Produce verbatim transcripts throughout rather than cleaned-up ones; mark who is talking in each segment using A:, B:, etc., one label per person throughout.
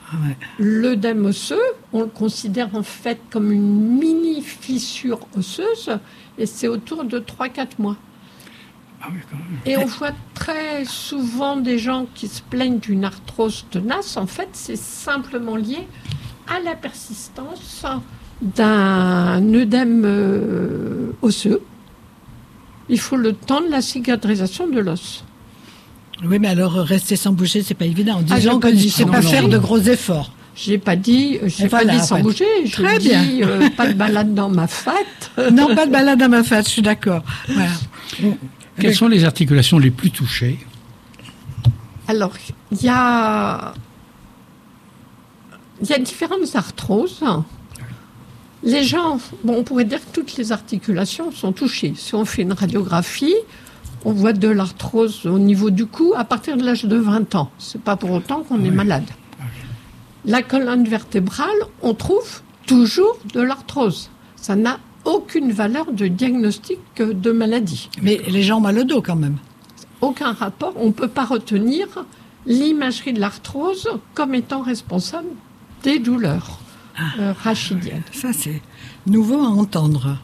A: Ah ouais.
B: L'œdème osseux, on le considère en fait comme une mini-fissure osseuse, et c'est autour de trois à quatre mois.
A: Ah oui, quand même.
B: Et on voit très souvent des gens qui se plaignent d'une arthrose tenace. En fait, c'est simplement lié à la persistance d'un œdème euh, osseux. Il faut le temps de la cicatrisation de l'os.
A: Oui, mais alors rester sans bouger, c'est pas évident.
B: Ah,
A: Disons
B: j'ai
A: que
B: pas dit
A: c'est
B: sans
A: pas
B: bouger.
A: faire de gros efforts.
B: J'ai pas dit, j'ai
A: Et
B: pas
A: voilà,
B: dit sans
A: ouais.
B: bouger. J'ai
A: Très
B: dit
A: bien.
B: euh, pas de balade dans ma fat.
A: Non, pas de balade à ma face, je suis d'accord. Voilà.
C: Quelles sont les articulations les plus touchées?
B: Alors, il y a, il y a différentes arthroses. Les gens, bon, on pourrait dire que toutes les articulations sont touchées. Si on fait une radiographie, on voit de l'arthrose au niveau du cou à partir de l'âge de vingt ans. C'est pas pour autant qu'on est malade. La colonne vertébrale, on trouve toujours de l'arthrose. Ça n'a aucune valeur de diagnostic de maladie.
A: Mais les gens ont mal au dos quand même.
B: Aucun rapport. On ne peut pas retenir l'imagerie de l'arthrose comme étant responsable des douleurs euh, rachidiennes.
A: Ça, c'est nouveau à entendre.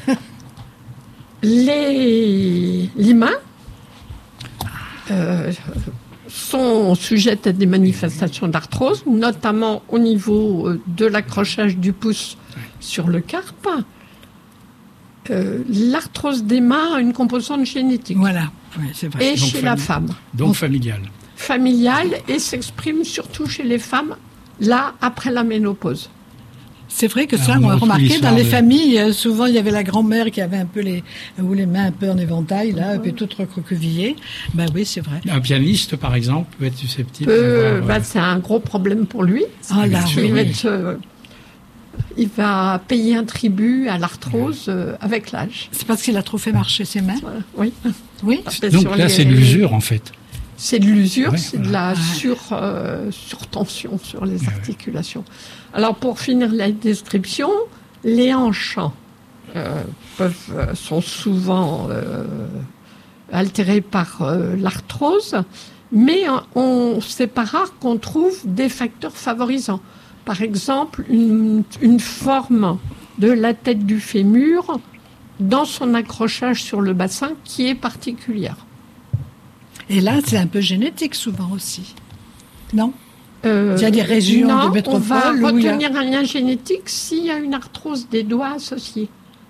B: Les, les mains euh, sont sujettes à des manifestations d'arthrose, notamment au niveau de l'accrochage du pouce sur le carpe. Euh, l'arthrose des mains a une composante génétique.
A: Voilà, oui, c'est vrai.
B: Et
C: Donc
B: chez la
C: fami-
B: femme.
C: Donc familiale.
B: Familiale, et s'exprime surtout chez les femmes, là, après la ménopause.
A: C'est vrai que
C: Alors,
A: ça,
C: on
A: on a
C: retrouve
A: remarqué
C: l'histoire
A: dans les
C: de-
A: familles, euh, souvent il y avait la grand-mère qui avait un peu les, ou les mains un peu en éventail, là, et puis toute recroquevillée. Ben oui, c'est vrai.
C: Un pianiste, par exemple, peut être susceptible.
B: Euh,
C: d'avoir,
B: bah,
C: euh,
B: c'est un gros problème pour lui.
A: Ah là,
B: il,
A: oui,
B: va
A: oui.
B: être, euh, il va payer un tribut à l'arthrose euh, avec l'âge.
A: C'est parce qu'il a trop fait marcher ses mains.
B: Voilà, oui.
A: Oui.
B: Après,
C: Donc
B: sur
C: là,
B: les-
C: c'est de l'usure, en fait.
B: C'est de l'usure,
C: Ouais,
B: c'est de
C: voilà.
B: la sur, euh, surtension sur les articulations. Alors, pour finir la description, les hanches euh, peuvent, euh, sont souvent euh, altérées par euh, l'arthrose, mais euh, on, c'est pas rare qu'on trouve des facteurs favorisants. Par exemple, une, une forme de la tête du fémur dans son accrochage sur le bassin qui est particulière.
A: Et là, c'est un peu génétique souvent aussi. Non?
B: Euh,
A: Il y a des régions
B: non,
A: de métropole
B: on va
A: où il y a-
B: retenir un lien génétique s'il y a une arthrose des doigts associée.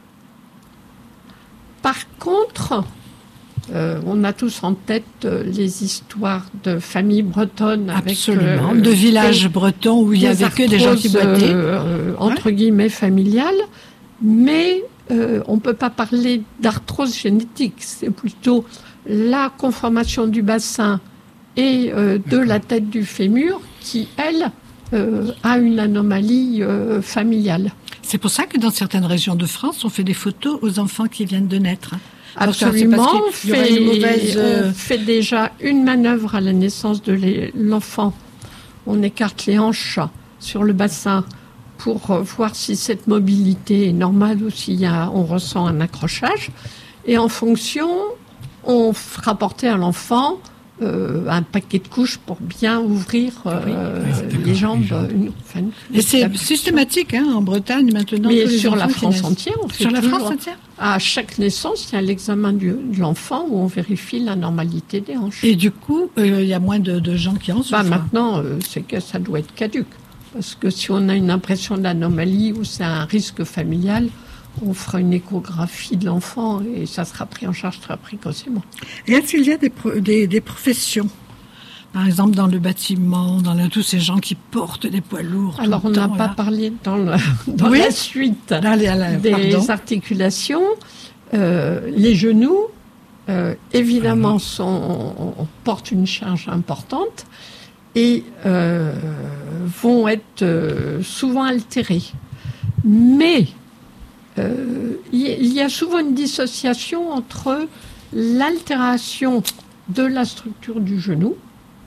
B: Par contre, euh, on a tous en tête euh, les histoires de familles bretonnes avec
A: Absolument.
B: euh,
A: de villages
B: des-
A: bretons où il y
B: des
A: avait que des gens qui
B: arthroses,
A: boitaient.
B: euh, entre guillemets familiales, mais euh, on ne peut pas parler d'arthrose génétique. C'est plutôt la conformation du bassin et euh, de la tête du fémur qui, elle, euh, a une anomalie euh, familiale.
A: C'est pour ça que dans certaines régions de France, on fait des photos aux enfants qui viennent de naître. Parce que c'est
B: Absolument.
A: parce
B: On
A: qu'il y aura
B: fait,
A: une mauvaise, euh,
B: on fait déjà une manœuvre à la naissance de l'é- l'enfant. On écarte les hanches sur le bassin pour euh, voir si cette mobilité est normale ou s'il y a, on ressent un accrochage. Et en fonction, on fera porter à l'enfant euh, un paquet de couches pour bien ouvrir euh,
C: oui, d'accord,
B: les jambes.
C: les jambes.
B: Une- enfin, une-
A: Et c'est
B: une-
A: systématique hein, en Bretagne maintenant.
B: Mais
A: tous les
B: sur la
A: enfants qui
B: France
A: naissent.
B: entière, on fait
A: Sur la
B: toujours-
A: France entière.
B: À chaque naissance, il y a l'examen du- de l'enfant où on vérifie la normalité des hanches.
A: Et du coup, euh, il y a moins de, de gens qui en souffrent.
B: Bah, maintenant, euh, c'est que ça doit être caduque. Parce que si on a une impression d'anomalie ou c'est un risque familial, on fera une échographie de l'enfant et ça sera pris en charge très précocement.
A: Et est-ce qu'il y a des, pro- des, des professions, par exemple dans le bâtiment, dans le- tous ces gens qui portent des poids lourds tout
B: Alors, on
A: le
B: n'a
A: temps,
B: pas
A: là.
B: parlé dans, le- dans
A: Oui.
B: la suite
A: Là, les- là,
B: des
A: pardon.
B: articulations. Euh, les genoux, euh, évidemment, sont, portent une charge importante et euh, vont être euh, souvent altérés. Mais euh, il y, il y a souvent une dissociation entre l'altération de la structure du genou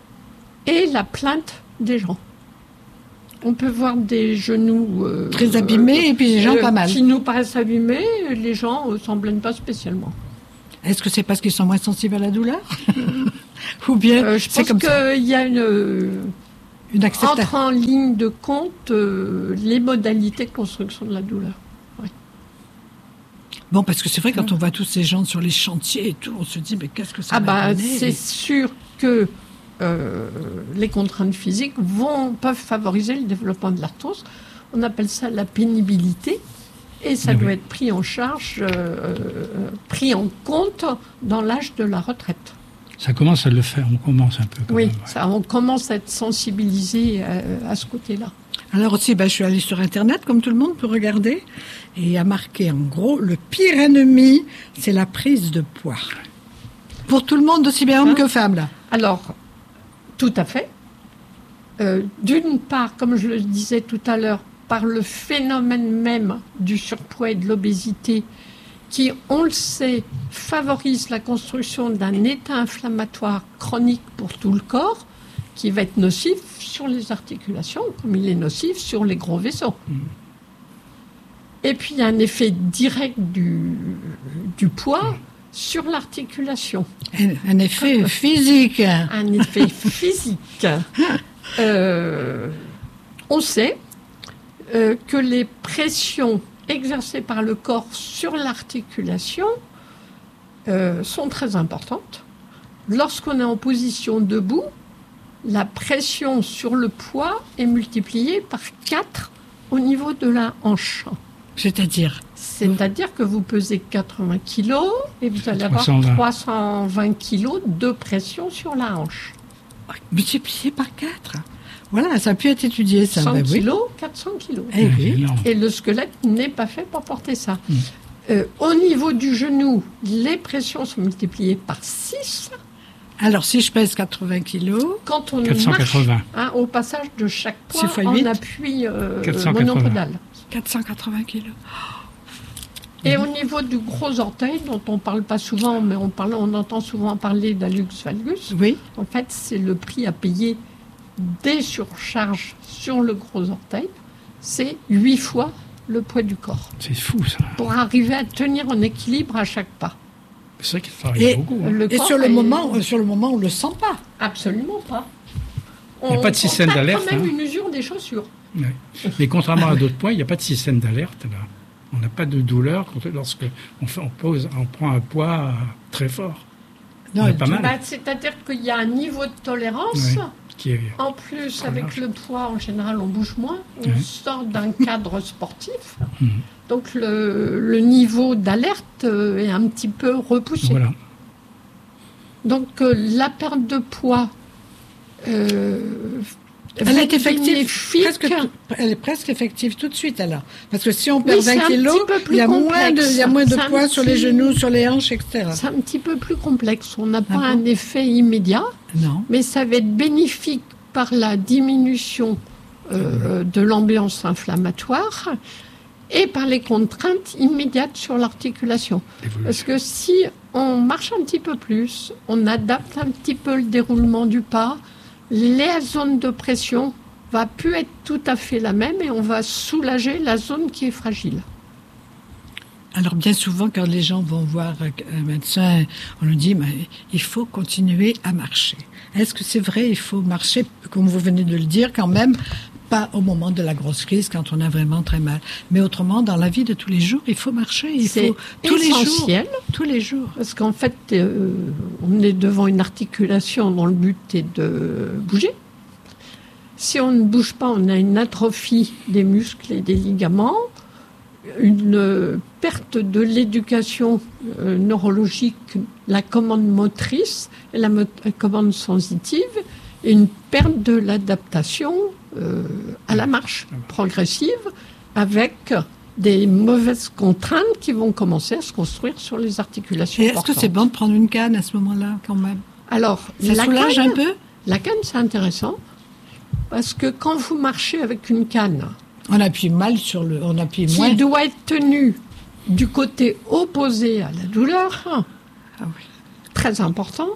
B: et la plainte des gens. On peut voir des genoux euh,
A: Très abîmés et puis les gens
B: euh,
A: pas mal.
B: qui nous paraissent abîmés, les gens ne s'en plaignent pas spécialement.
A: Est-ce que c'est parce qu'ils sont moins sensibles à la douleur Ou bien
B: Euh, je
A: c'est
B: pense
A: comme ça
B: qu'il y a une,
A: Une acceptation.
B: entre en ligne de compte euh, les modalités de construction de la douleur. Oui.
A: Bon, parce que c'est vrai, quand on voit tous ces gens sur les chantiers et tout, on se dit, mais qu'est-ce que ça
B: Ah
A: va
B: bah,
A: donner
B: c'est sûr que euh, les contraintes physiques vont, peuvent favoriser le développement de l'arthrose. On appelle ça la pénibilité. Et ça
C: Oui.
B: doit être pris en charge, euh, pris en compte dans l'âge de la retraite.
C: Ça commence à le faire, on commence un peu. Quand
B: Oui,
C: même, ouais.
B: ça, on commence à être sensibilisé à, à ce côté-là.
A: Alors aussi, ben, je suis allée sur Internet, comme tout le monde peut regarder, et il y a marqué, en gros, le pire ennemi, c'est la prise de poids. Pour tout le monde, aussi bien homme
B: Hein
A: que femme, là.
B: Alors, tout à fait. Euh, d'une part, comme je le disais tout à l'heure, par le phénomène même du surpoids et de l'obésité, qui, on le sait, favorise la construction d'un état inflammatoire chronique pour tout le corps, qui va être nocif sur les articulations, comme il est nocif sur les gros vaisseaux. Mmh. Et puis, il y a un effet direct du, du poids mmh. sur l'articulation.
A: Un, un effet comme, physique.
B: Un effet physique. euh, on sait euh, que les pressions exercées par le corps sur l'articulation euh, sont très importantes. Lorsqu'on est en position debout, la pression sur le poids est multipliée par quatre au niveau de la hanche.
A: C'est-à-dire
B: C'est-à-dire que vous pesez quatre-vingts kilos et vous allez avoir trois cent vingt kilos de pression sur la hanche.
A: Multiplié par quatre. Voilà, ça a pu être étudié, ça.
B: cent
A: ben
B: kilos,
A: oui.
B: quatre cents kilos.
A: Eh oui.
B: Et le squelette n'est pas fait pour porter ça. Mmh. Euh, au niveau du genou, les pressions sont multipliées par six.
A: Alors, si je pèse quatre-vingts kilos...
B: Quand on
C: quatre cent quatre-vingts.
B: marche, hein, au passage de chaque point, en appui euh, monopodal.
A: quatre cent quatre-vingts kilos.
B: Et mmh. au niveau du gros orteil, dont on ne parle pas souvent, mais on, parle, on entend souvent parler d'hallux valgus,
A: oui.
B: En fait, c'est le prix à payer des surcharges sur le gros orteil. C'est huit fois le poids du corps.
C: C'est fou, ça.
B: Pour arriver à tenir en équilibre à chaque pas.
C: C'est vrai qu'il travaille beaucoup. Hein.
A: Et sur le, est... moment, sur le moment, on ne le sent pas.
B: Absolument pas.
C: Il n'y a pas de système d'alerte.
B: On a quand même
C: hein.
B: une usure des chaussures.
C: Oui. Mais contrairement à d'autres poids, il n'y a pas de système d'alerte. Là. On n'a pas de douleur lorsque on, fait, on, pose, on prend un poids très fort.
A: Non,
C: on a pas mal.
B: Bah, c'est-à-dire qu'il y a un niveau de tolérance.
C: Oui, qui est
B: en plus, avec large. Le poids, en général, on bouge moins. On
C: oui.
B: sort d'un cadre sportif.
C: Mmh.
B: Donc, le, le niveau d'alerte est un petit peu repoussé.
C: Voilà.
B: Donc, euh, la perte de poids... Euh,
A: Elle est effective, presque, elle est presque effective tout de suite alors. Parce que si on perd
B: oui,
A: vingt kilos, il y a
B: complexe.
A: moins de, il y a moins de poids
B: petit...
A: sur les genoux, sur les hanches, et cetera.
B: C'est un petit peu plus complexe. On n'a pas
A: ah
B: un
A: bon
B: effet immédiat,
A: non.
B: mais ça va être bénéfique par la diminution euh, mmh. de l'ambiance inflammatoire et par les contraintes immédiates sur l'articulation. Parce que si on marche un petit peu plus, on adapte un petit peu le déroulement du pas, la zone de pression va plus être tout à fait la même et on va soulager la zone qui est fragile.
A: Alors bien souvent, quand les gens vont voir un médecin, on leur dit mais il faut continuer à marcher. Est-ce que c'est vrai, il faut marcher, comme vous venez de le dire, quand même, pas au moment de la grosse crise, quand on a vraiment très mal. Mais autrement, dans la vie de tous les jours, il faut marcher. Il
B: c'est
A: faut tous
B: essentiel,
A: les jours. Tous les jours.
B: Parce qu'en fait, euh, on est devant une articulation dont le but est de bouger. Si on ne bouge pas, on a une atrophie des muscles et des ligaments, une perte de l'éducation euh, neurologique, la commande motrice et la, mo- la commande sensitive, et une perte de l'adaptation euh, à la marche progressive avec des mauvaises contraintes qui vont commencer à se construire sur les articulations.
A: Et est-ce
B: portantes.
A: que c'est bon de prendre une canne à ce moment-là, quand même?
B: Alors,
A: ça
B: la
A: soulage
B: canne,
A: un peu?
B: La canne, c'est intéressant parce que quand vous marchez avec une canne,
A: on appuie mal sur le, on appuie
B: qui
A: moins.
B: doit être tenue du côté opposé à la douleur,
A: ah oui.
B: très important.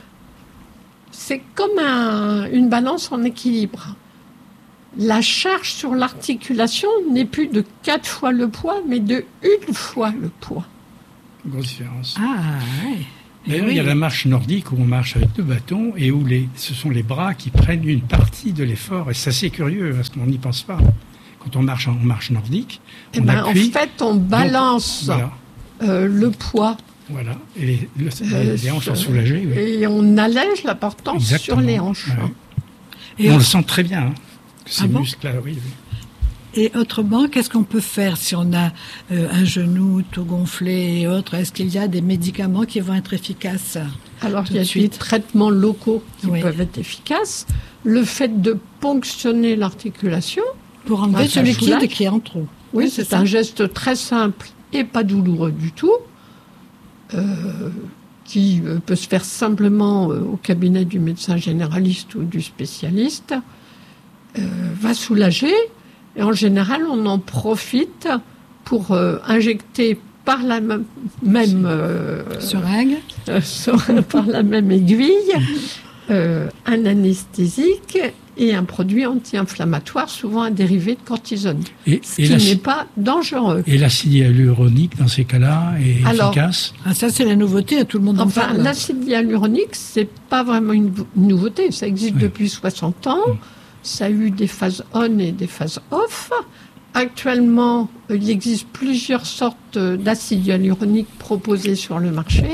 B: C'est comme un, une balance en équilibre. La charge sur l'articulation n'est plus de quatre fois le poids, mais de une fois le poids.
C: Grosse différence.
A: Ah, ouais.
C: D'ailleurs,
A: oui.
C: il y a la marche nordique où on marche avec deux bâtons et où les, ce sont les bras qui prennent une partie de l'effort. Et c'est assez curieux parce qu'on n'y pense pas. Quand on marche en marche nordique,
B: Eh
C: on
B: ben,
C: appuie.
B: en fait, on balance
C: donc, voilà,
B: euh, le poids
C: voilà. Et les, le-
B: euh,
C: les hanches sont
B: sur-
C: soulagées. Oui.
B: et on allège la portance
C: Exactement.
B: sur les hanches.
C: Ouais.
A: Et,
C: On le sent très bien. Hein, que ces
A: Ah bon
C: muscles-là, oui, oui.
A: et autrement, qu'est-ce qu'on peut faire si on a euh, un genou tout gonflé et autres? Est-ce qu'il y a des médicaments qui vont être efficaces?
B: Alors,
A: Tout
B: il y a
A: de
B: des
A: suite.
B: traitements locaux qui
A: Oui.
B: peuvent être efficaces. Le fait de ponctionner l'articulation,
A: Pour enlever
B: Ah,
A: ce
B: ça
A: liquide
B: soulage.
A: qui est en trop.
B: oui,
A: Oui,
B: c'est
A: ça.
B: un geste très simple et pas douloureux du tout, euh, qui euh, peut se faire simplement euh, au cabinet du médecin généraliste ou du spécialiste, euh, va soulager. Et en général, on en profite pour euh, injecter par la même, même euh,
A: Seringue.
B: euh, sur- par la même aiguille euh, un anesthésique et un produit anti-inflammatoire, souvent un dérivé de cortisone,
C: Et,
B: ce
C: et
B: qui
C: l'acide-
B: n'est pas dangereux.
C: et l'acide hyaluronique, dans ces cas-là, est
B: Alors,
C: efficace.
A: Ah, ça, c'est la nouveauté, tout le monde en
B: Enfin,
A: parle.
B: l'acide hyaluronique, c'est pas vraiment une vo- une nouveauté. Ça existe
C: Oui.
B: depuis soixante ans. Ça a eu des phases on et des phases off. Actuellement, euh, il existe plusieurs sortes euh, d'acide hyaluronique proposés sur le marché.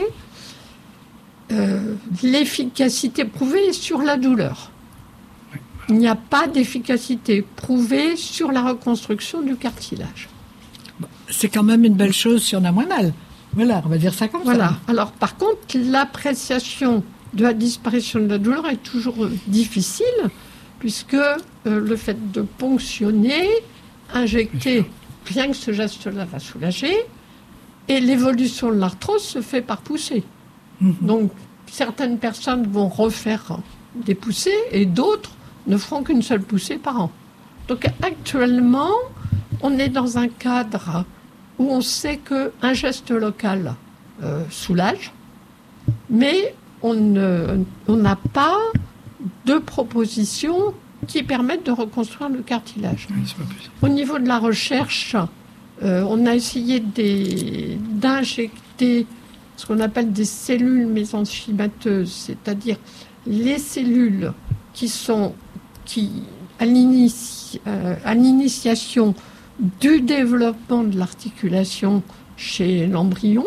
B: Euh, L'efficacité prouvée est sur la douleur. Il n'y a pas d'efficacité prouvée sur la reconstruction du cartilage.
A: C'est quand même une belle chose si on a moins mal. Voilà, on va dire ça comme
B: Voilà.
A: ça.
B: Alors, par contre, l'appréciation de la disparition de la douleur est toujours euh, difficile, puisque euh, le fait de ponctionner, injecter, rien que ce geste-là va soulager, et l'évolution de l'arthrose se fait par poussée.
A: Mhm.
B: Donc, certaines personnes vont refaire des poussées, et d'autres ne feront qu'une seule poussée par an. Donc, actuellement, on est dans un cadre où on sait qu'un geste local euh, soulage, mais on ne- on n'a pas de propositions qui permettent de reconstruire le cartilage.
C: Oui, c'est pas possible.
B: Au niveau de la recherche, euh, on a essayé des- d'injecter ce qu'on appelle des cellules mésenchymateuses, c'est-à-dire les cellules qui sont qui, à l'inici- euh, à l'initiation du développement de l'articulation chez l'embryon,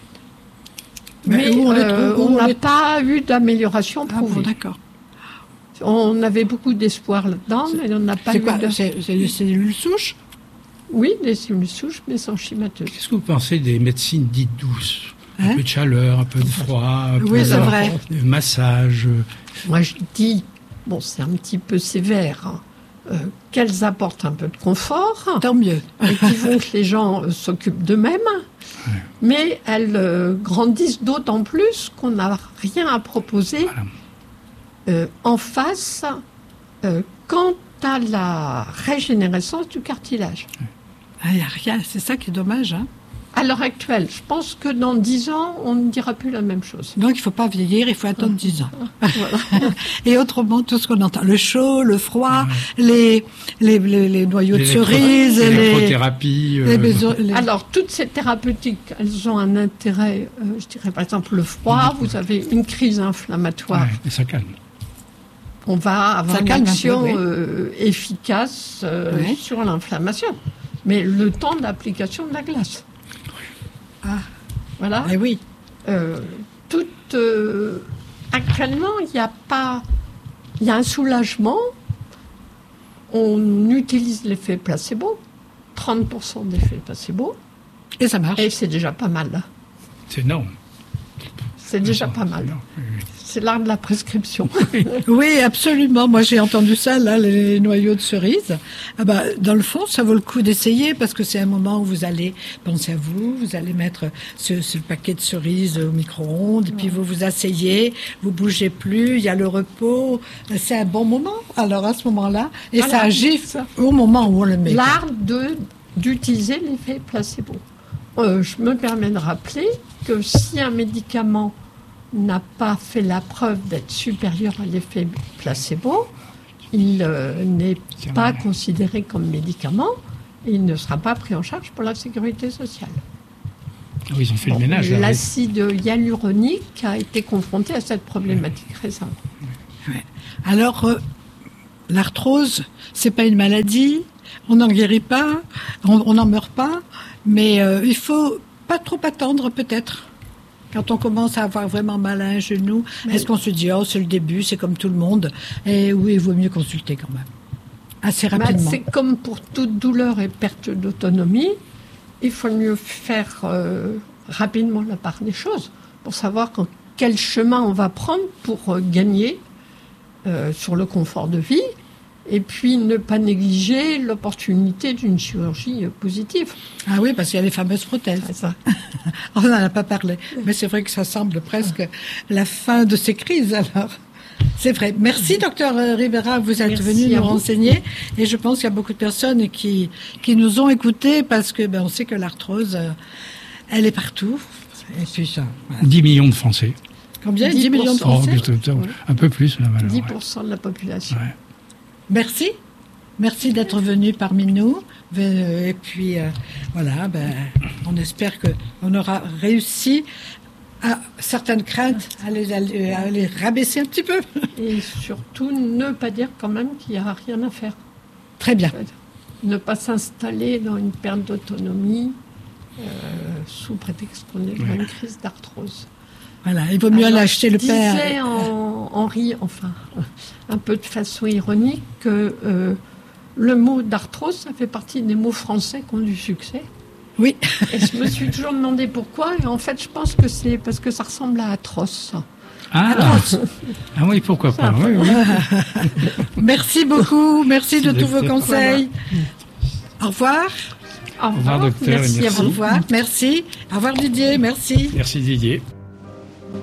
A: Mais
B: mais
A: où on les
B: euh,
A: trouve- où
B: on
A: on
B: n'a
A: les-
B: pas eu d'amélioration
A: Ah bon,
B: prouvée.
A: d'accord.
B: On avait beaucoup d'espoir là-dedans, mais on n'a pas
A: C'est
B: eu
A: quoi
B: de...
A: C'est c'est des cellules souches?
B: Oui, des cellules souches mésenchymateuses.
C: Qu'est-ce que vous pensez des médecines dites douces? Un
A: Hein
C: peu de chaleur, un peu de froid, un peu
A: Oui, c'est
C: de,
A: vrai.
C: de massage.
B: Moi, je dis, bon, c'est un petit peu sévère, hein, euh, qu'elles apportent un peu de confort
A: Tant mieux.
B: et qui font que les gens euh, s'occupent d'eux-mêmes, mais elles euh, grandissent d'autant plus qu'on n'a rien à proposer
C: Voilà.
B: euh, en face euh, quant à la régénérescence du cartilage.
A: Ah, il n'y a rien, c'est ça qui est dommage. Hein.
B: À l'heure actuelle, je pense que dans dix ans, on ne dira plus la même chose.
A: Donc il ne faut pas vieillir, il faut attendre dix ans.
B: Voilà.
A: Et autrement, tout ce qu'on entend, le chaud, le froid, les, les, les, les noyaux de
C: L'électro-
A: cerise, les,
C: l'électrothérapie. euh,
A: les beso- les-
B: Alors, toutes ces thérapeutiques, elles ont un intérêt, euh, je dirais par exemple le froid, vous avez une crise inflammatoire,
C: ouais, et ça calme.
B: on va avoir
A: Ça
B: une
A: calme un peu,
B: action
A: oui.
B: euh, efficace euh,
A: Oui.
B: sur l'inflammation. Mais le temps d'application de la glace.
A: Ah.
B: Voilà.
A: Eh oui.
B: Euh, tout, euh, actuellement, il n'y a pas... Il y a un soulagement. On utilise l'effet placebo. trente pour cent d'effet placebo.
A: Et ça marche.
B: Et c'est déjà pas mal.
C: C'est énorme.
B: C'est déjà pas mal.
C: Non, oui, oui.
B: C'est l'art de la prescription.
A: Oui, absolument. Moi, j'ai entendu ça, là, les noyaux de cerise. Ah bah, dans le fond, ça vaut le coup d'essayer parce que c'est un moment où vous allez penser à vous, vous allez mettre ce, ce paquet de cerises au micro-ondes, et puis vous vous asseyez, vous bougez plus, il y a le repos. C'est un bon moment, alors, à ce moment-là. Et
B: Voilà,
A: ça agit
B: ça.
A: au moment où on le met.
B: L'art de, d'utiliser l'effet placebo. Euh, je me permets de rappeler que si un médicament n'a pas fait la preuve d'être supérieur à l'effet placebo, il euh, n'est
C: C'est
B: pas
C: vrai.
B: considéré comme médicament et il ne sera pas pris en charge pour la sécurité sociale.
C: Ah oui, ils ont fait bon, le ménage. Là,
B: l'acide oui. hyaluronique a été confronté à cette problématique ouais. récemment.
A: Ouais. Alors, euh, l'arthrose, c'est pas une maladie, on n'en guérit pas, on n'en meurt pas, mais euh, il faut pas trop attendre peut-être. Quand on commence à avoir vraiment mal à un genou, mais est-ce qu'on se dit, oh, c'est le début, c'est comme tout le monde, et oui, il vaut mieux consulter quand même, assez rapidement.
B: C'est comme pour toute douleur et perte d'autonomie, il faut mieux faire euh, rapidement la part des choses, pour savoir quand, quel chemin on va prendre pour euh, gagner euh, sur le confort de vie, et puis ne pas négliger l'opportunité d'une chirurgie positive.
A: Ah oui, parce qu'il y a les fameuses prothèses.
B: C'est ça.
A: On n'en a pas parlé. Mais c'est vrai que ça semble presque la fin de ces crises, alors. C'est vrai. Merci, docteur Ribera, vous êtes Merci venu nous vous. renseigner. Et je pense qu'il y a beaucoup de personnes qui, qui nous ont écoutés parce que, ben, on sait que l'arthrose, elle est partout. Et puis ça.
C: Voilà. dix millions de Français.
A: Combien? dix millions de Français?
C: Oh, plutôt, ouais. Un peu plus, là,
B: dix pour cent ouais. de la population. Ouais.
A: Merci. Merci d'être venu parmi nous. Et puis, euh, voilà, ben, on espère qu'on aura réussi à certaines craintes à les, à les rabaisser un petit peu.
B: Et surtout, ne pas dire quand même qu'il n'y a rien à faire.
A: Très bien.
B: Ne pas s'installer dans une perte d'autonomie euh, sous prétexte qu'on est dans une crise d'arthrose.
A: Voilà, il vaut mieux aller acheter le père.
B: Disait en, Henri, enfin, un peu de façon ironique, que euh, le mot d'arthrose, ça fait partie des mots français qui ont du succès.
A: Oui.
B: Et je me suis toujours demandé pourquoi, et en fait, je pense que c'est parce que ça ressemble à atroce.
C: Ah, atroce. Ah oui, pourquoi pas. Oui, oui.
A: Merci beaucoup, merci de tous vos conseils. Voilà. Au revoir.
C: Au revoir, docteur.
A: Merci,
C: merci.
A: Au revoir, merci. Au revoir, Didier, merci.
C: Merci, Didier.